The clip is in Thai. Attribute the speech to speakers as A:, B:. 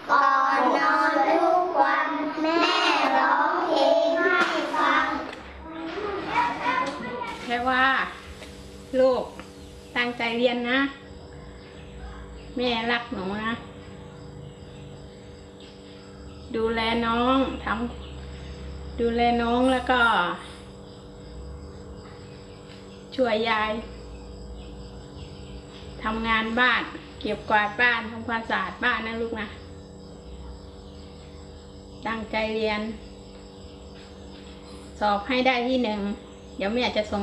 A: ก่อนนอนทุกวันแม่ร้องเพลงให้ฟัง
B: แค่ว่าลูกตั้งใจเรียนนะแม่รักหนูนะดูแลน้องดูแลน้องแล้วก็ช่วยยายทำงานบ้านเก็บกวาดบ้านทำความสะอาดบ้านนะลูกนะตั้งใจเรียนสอบให้ได้ที่ 1เดี๋ยวแม่จะส่ง